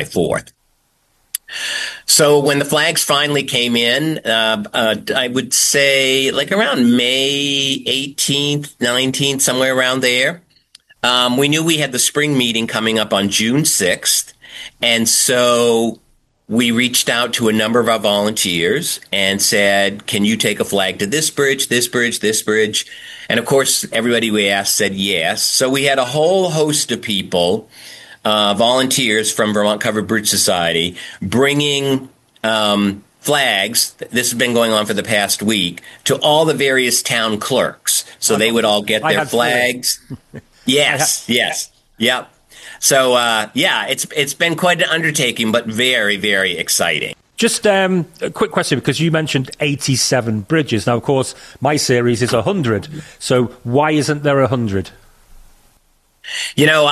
July 4th. So when the flags finally came in, I would say like around May 18th, 19th, somewhere around there, we knew we had the spring meeting coming up on June 6th. And so we reached out to a number of our volunteers and said, can you take a flag to this bridge, this bridge, this bridge? And of course, everybody we asked said yes. So we had a whole host of people, volunteers from Vermont Covered Bridge Society, bringing flags. This has been going on for the past week to all the various town clerks. So they would all get their flags. Yes. Yep. So, it's been quite an undertaking, but very, very exciting. Just a quick question, because you mentioned 87 bridges. Now, of course, my series is 100. So why isn't there 100? You know,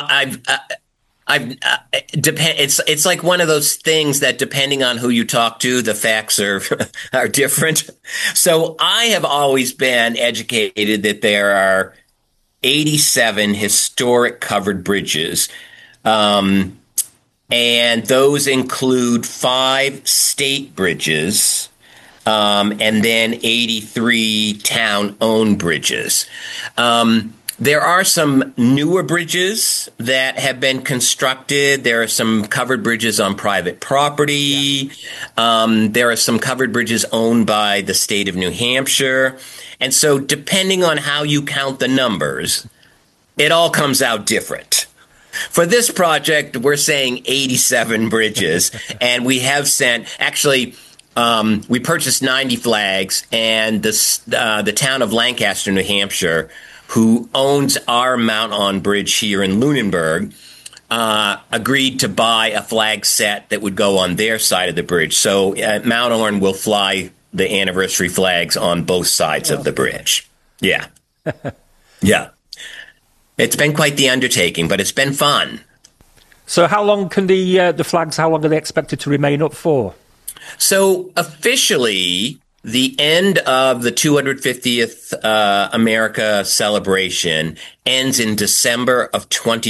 it's like one of those things that depending on who you talk to, the facts are different. So I have always been educated that there are 87 historic covered bridges. And those include 5 state bridges, and then 83 town-owned bridges. There are some newer bridges that have been constructed. There are some covered bridges on private property. There are some covered bridges owned by the state of New Hampshire. And so depending on how you count the numbers, it all comes out different. For this project, we're saying 87 bridges, and we have sent, actually, we purchased 90 flags, and the town of Lancaster, New Hampshire, who owns our Mount On Bridge here in Lunenburg, agreed to buy a flag set that would go on their side of the bridge. So Mount On will fly the anniversary flags on both sides of the bridge. Yeah. Yeah. It's been quite the undertaking, but it's been fun. So how long can the flags, how long are they expected to remain up for? So officially, the end of the 250th America celebration ends in December of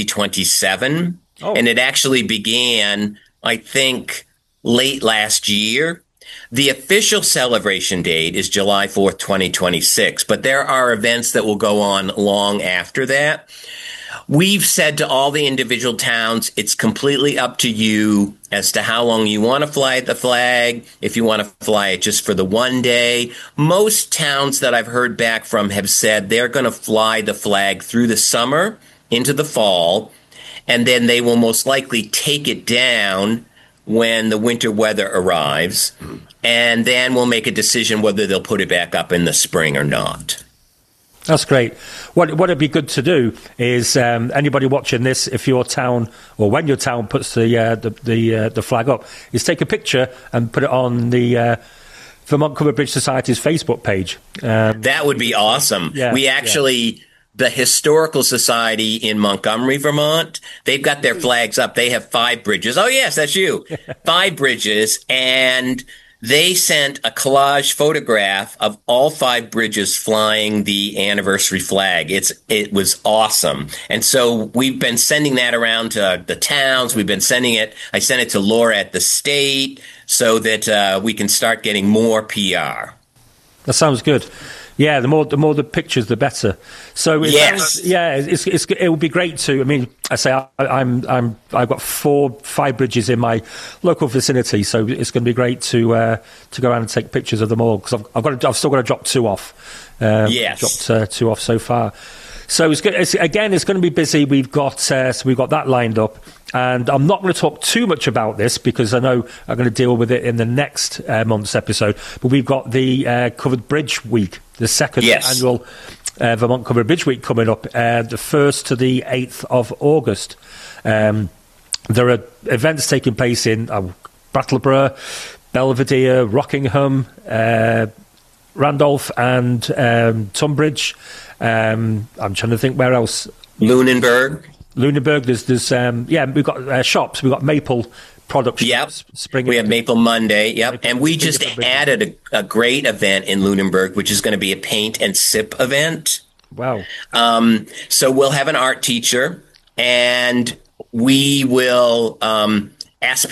2027. Oh. And it actually began, I think, late last year. The official celebration date is July 4th, 2026, but there are events that will go on long after that. We've said to all the individual towns, it's completely up to you as to how long you want to fly the flag, if you want to fly it just for the one day. Most towns that I've heard back from have said they're going to fly the flag through the summer into the fall, and then they will most likely take it down when the winter weather arrives, and then we'll make a decision whether they'll put it back up in the spring or not. That's great. What would be good to do is anybody watching this, if your town or when your town puts the flag up, is take a picture and put it on the Vermont Covered Bridge Society's Facebook page. That would be awesome. Yeah, we actually. The Historical Society in Montgomery, Vermont, they've got their flags up. They have 5 bridges. Oh, yes, that's you. 5 bridges. And they sent a collage photograph of all 5 bridges flying the anniversary flag. It was awesome. And so we've been sending that around to the towns. We've been sending it. I sent it to Laura at the state so that we can start getting more PR. That sounds good. Yeah, the more the pictures, the better. So it would be great to. I mean, I say I've got 5 bridges in my local vicinity, so it's going to be great to go around and take pictures of them all, because I've still got to drop 2 off. Dropped 2 off so far. So it's good. It's going to be busy. We've got that lined up. And I'm not going to talk too much about this because I know I'm going to deal with it in the next month's episode. But we've got the Covered Bridge Week, the second annual Vermont Covered Bridge Week coming up, the 1st to the 8th of August. There are events taking place in Brattleboro, Belvedere, Rockingham, Randolph and Tunbridge. I'm trying to think where else. Lunenburg. There's we've got shops. We've got Maple product shops. Yep. We have Maple Monday. Yep. And we just added a great event in Lunenburg, which is going to be a paint and sip event. Wow. So we'll have an art teacher, and we will ask